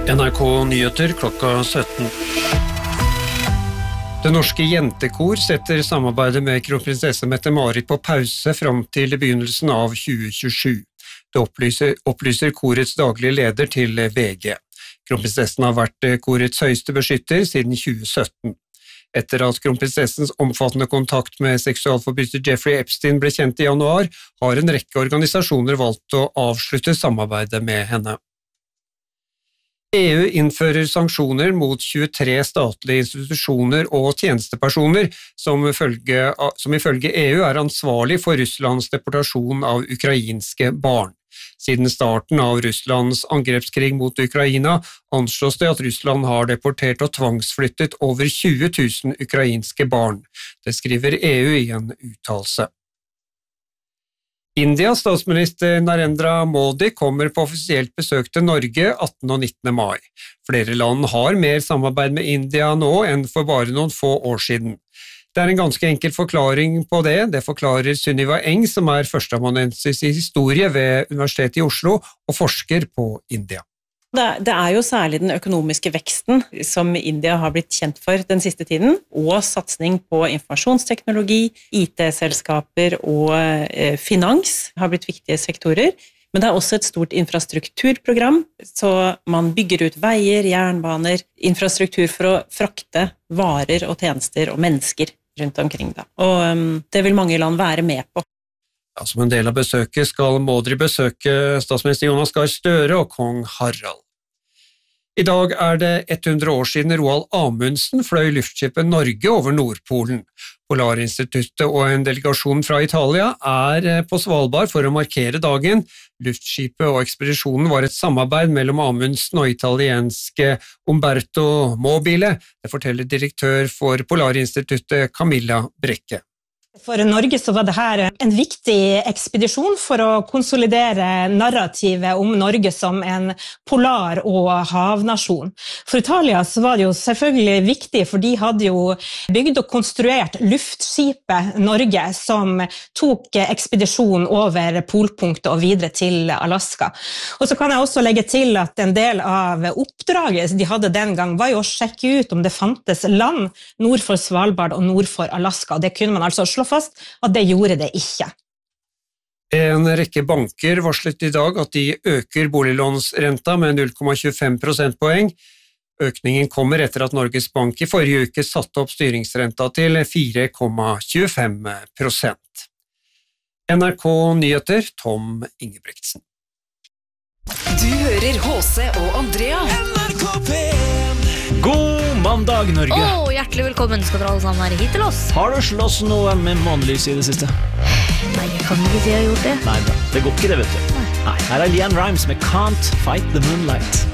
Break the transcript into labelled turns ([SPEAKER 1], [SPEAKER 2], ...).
[SPEAKER 1] NRK Nyheter klokka 17. Det norske jentekor setter samarbeidet med kronprinsesse Mette-Marit på pause frem til begynnelsen av 2027. Det opplyser korets daglige leder til VG. Kronprinsessen har vært korets høyeste beskytter siden 2017. Etter at kronprinsessens omfattende kontakt med seksualforbryter Jeffrey Epstein ble kjent i januar, har en rekke organisasjoner valgt å avslutte samarbeidet med henne. EU innfører sanksjoner mot 23 statlige institusjoner og tjenestepersoner som ifølge EU er ansvarlig for Russlands deportasjon av ukrainske barn. Siden starten av Russlands angrepskrig mot Ukraina anslås det at Russland har deportert og tvangsflyttet over 20 000 ukrainske barn. Det skriver EU i en uttalelse. Indias statsminister Narendra Modi kommer på offisielt besøk til Norge 18. og 19. mai. Flere land har mer samarbeid med India nå enn for bare noen få år siden. Det er en ganske enkel forklaring på det. Det forklarer Sunniva Eng, som er førsteamanuensis i historie ved Universitetet i Oslo og forsker på India.
[SPEAKER 2] Det er jo særlig den økonomiske veksten som India har blitt kjent for den siste tiden, og satsning på informasjonsteknologi, IT-selskaper og finans har blitt viktige sektorer. Men det er også et stort infrastrukturprogram, så man bygger ut veier, jernbaner, infrastruktur for å frakte varer og tjenester og mennesker rundt omkring. Og det vil mange land være med på.
[SPEAKER 1] Ja, som en del av besøket skal Modi besøke statsminister Jonas Gahr Støre og kong Harald. I dag er det 100 år siden Roald Amundsen fløy luftskipet Norge over Nordpolen. Polarinstituttet og en delegasjon fra Italia er på Svalbard for å markere dagen. Luftskipet og ekspedisjonen var et samarbeid mellom Amundsen og italienske Umberto Mobile. Det forteller direktør for Polarinstituttet Camilla Brekke.
[SPEAKER 3] For Norge så var det her en viktig ekspedisjon for å konsolidere narrativet om Norge som en polar- og havnasjon. For Italia så var det jo selvfølgelig viktig, for de hadde jo bygd og konstruert luftskipet Norge som tok ekspedisjonen over polpunktet og videre til Alaska. Og så kan jeg også legge til at en del av oppdraget de hadde den gang var jo å sjekke ut om det fantes land nord for Svalbard og nord for Alaska. Det kunne man altså slå fast at det gjorde det ikke.
[SPEAKER 1] En rekke banker varslet i dag at de øker boliglånsrenta med 0,25 prosentpoeng. Økningen kommer etter at Norges Bank i forrige uke satte opp styringsrenta til 4,25%. NRK Nyheter, Tom Ingebretsen.
[SPEAKER 4] Du hører H.C. og Andrea.
[SPEAKER 5] NRK P1. God mandag, Norge.
[SPEAKER 6] Hjertelig velkommen skal dere alle sammen være hit til oss.
[SPEAKER 5] Har du slåss noe med månelys i det siste?
[SPEAKER 6] Nei, jeg kan ikke si jeg har gjort det.
[SPEAKER 5] Nei, bra. Det går ikke det, vet du. Nei. Her er Lian Rimes med Can't Fight the Moonlight.